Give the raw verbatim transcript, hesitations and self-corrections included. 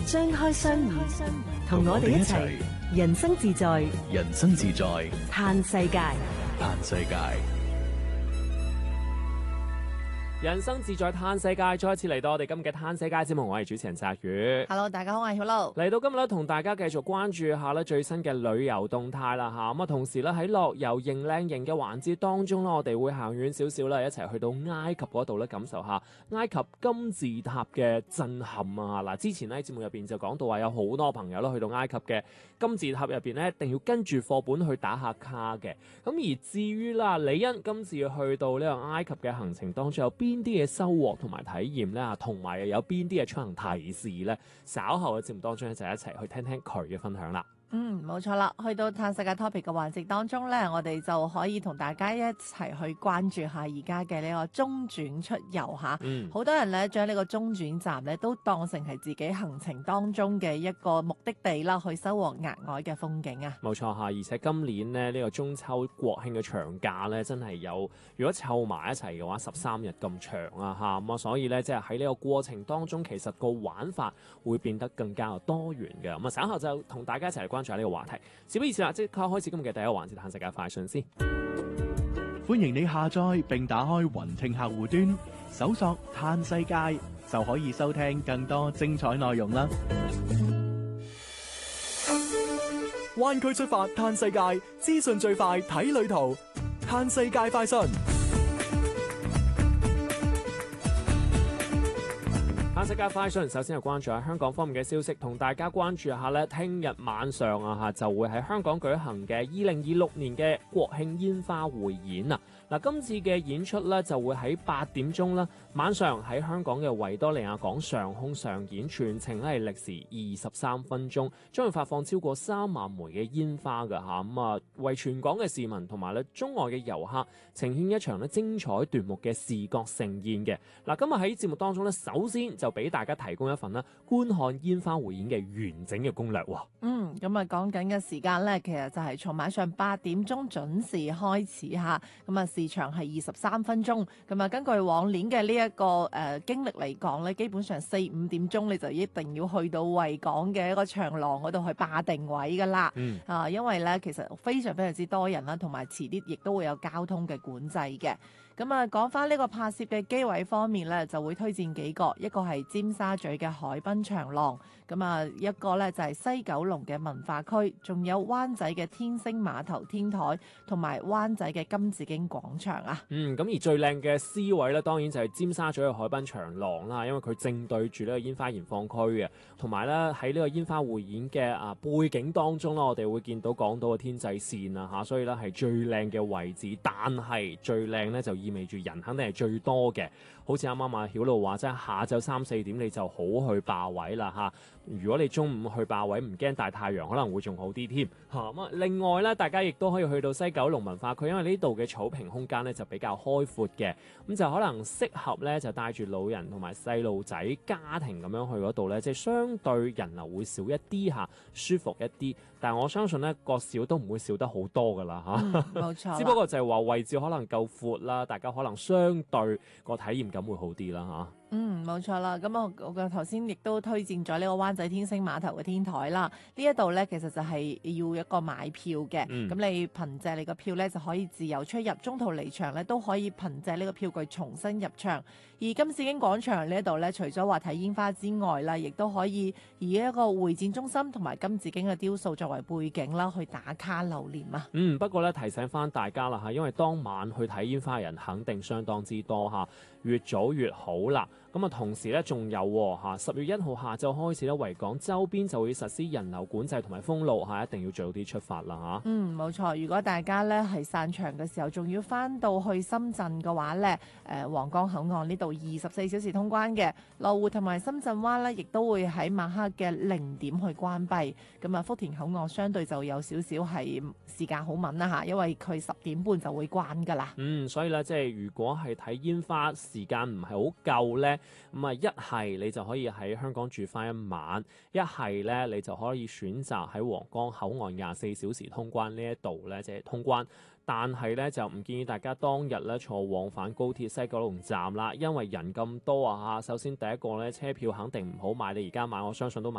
張開雙眼，同我哋一齊人生自在， 人生自在嘆世界， 嘆世界。 人生自在嘆世界，再一次嚟到我哋今日嘅嘆世界節目，我係主持人澤宇。 Hello， 大家好，我係曉露。 嚟到今日咧，同大家繼續關注一下咧最新嘅旅遊動態啦嚇。咁啊，同時咧喺樂遊認靚型嘅環節當中咧，我哋會行遠少少啦，一齊去到埃及嗰度咧，感受下埃及金字塔嘅震撼啊！嗱，之前咧節目入邊就講到話有好多朋友咧去到埃及嘅金字塔入邊咧，一定要跟住課本去打下卡嘅。咁而至於啦，李欣今次去到呢個埃及嘅行程當中有邊邊啲嘅收穫同埋體驗咧，同埋又有邊啲嘅出行提示咧？稍後嘅節目當中咧，就一齊去聽聽佢嘅分享啦。嗯， 冇錯啦，去到嘆世界 topic 嘅環節當中咧，我哋就可以同大家一齊去關注下而家嘅呢個中轉出遊嚇。嗯，好多人咧將呢個中轉站咧都當成係自己行程當中嘅一個目的地啦，去收穫額外嘅風景啊。冇錯嚇，而且今年咧呢、呢個中秋國慶嘅長假咧，真係有如果湊埋一齊嘅話，十三日咁長啊嚇。咁啊，所以咧即係喺呢個過程當中，其實個玩法會變得更加多元嘅。咁啊，稍後就同大家一齊嚟關注下呢個話題。事不宜遲啦，即刻開始今日嘅第一個環節，嘆世界快訊先。 歡迎你下載並打開雲聽客戶端，搜索嘆世界就可以收聽更多精彩內容啦。灣區出發嘆世界，資訊最快睇旅途，嘆世界快訊。 嘆世界快訊，首先係關注下香港方面嘅消息，同大家關注一下咧，聽日晚上啊嚇就會喺香港舉行嘅二零二六年嘅國慶煙花匯演啊！嗱，今次嘅演出咧就會喺八點鐘啦，晚上喺香港嘅維多利亞港上空上演，全程咧係歷時二十三分鐘，將會發放超過三萬枚嘅煙花㗎嚇，咁啊為全港嘅市民同埋咧中外嘅遊客呈現一場咧精彩奪目嘅視覺盛宴嘅。嗱，今日喺節目當中咧，首先就俾大家提供一份啦觀看煙花匯演嘅完整嘅攻略喎。嗯，咁啊講緊嘅時間咧，其實就係從晚上八點鐘準時開始嚇，咁啊時長係二十三分鐘。咁啊根據往年嘅呢一個誒、呃、經歷嚟講咧，基本上四五點鐘你就一定要去到維港嘅一個長廊嗰度去霸定位噶啦。嗯，啊因為咧其實非常非常之多人啦，同埋遲啲亦都會有交通嘅管制嘅。咁啊，講翻呢個拍攝嘅機位方面咧，就會推薦幾個，一個係尖沙咀嘅海濱長廊，咁啊一個咧就係西九龍嘅文化區，仲有灣仔嘅天星碼頭天台，同埋灣仔嘅金紫荊廣場啊。嗯，咁而最靚嘅 C 位咧，當然就係尖沙咀嘅海濱長廊啦，因為佢正對住呢個煙花燃放區嘅，同埋咧喺呢個煙花匯演嘅啊背景當中啦，我哋會見到港島嘅天際線啊嚇，所以咧係最靚嘅位置，但係最靚咧就意味住人肯定係最多嘅，好似啱啱阿曉露話，即係下晝三四點你就好去霸位啦嚇。如果你中午去霸位，唔驚大太陽，可能會仲好啲添嚇。咁啊，另外咧，大家亦都可以去到西九龍文化區，因為呢度嘅草坪空間咧就比較開闊嘅，咁就可能適合咧就帶住老人同埋細路仔家庭咁樣去嗰度咧，即係相對人流會少一啲嚇，舒服一啲。但係我相信咧個少都唔會少得好多噶啦嚇。冇錯。只不過就係話位置可能夠闊啦，大家可能相對個體驗感會好啲啦嚇。嗯，冇錯啦。咁我我嘅頭先亦都推薦咗呢個灣仔天星碼頭嘅天台啦。呢一度咧其實就係要一個買票嘅。咁、嗯、你憑借你個票咧就可以自由出入，中途離場咧都可以憑借呢個票據重新入場。而金紫荊廣場呢一度咧，除咗話睇煙花之外啦，亦都可以以一個會展中心同埋金紫荊嘅雕塑作為背景啦，去打卡留念啊。嗯，不過咧提醒翻大家啦嚇，因為當晚去睇煙花嘅人肯定相當之多嚇，越早越好啦。咁啊，同時咧仲有嚇，十月一號下晝開始咧，維港周邊就會實施人流管制同埋封路嚇，一定要早啲出發啦嚇。嗯，冇錯。如果大家咧係散場嘅時候，仲要翻到去深圳嘅話咧，誒皇崗口岸呢度二十四小時通關嘅，羅湖同埋深圳灣咧，亦都會喺晚黑嘅零點去關閉。咁啊，福田口岸相對就有少少係時間好敏啦嚇，因為佢十點半就會關㗎啦。嗯，所以咧即係如果係睇煙花時間唔係好夠咧。咁啊，一係你就可以喺香港住翻一晚，一係咧你就可以選擇喺皇崗口岸廿四小時通關呢一度咧，即係通關。但係咧就唔建議大家當日咧坐往返高鐵西九龍站啦，因為人咁多啊嚇。首先第一個咧車票肯定唔好買，你而家買我相信都買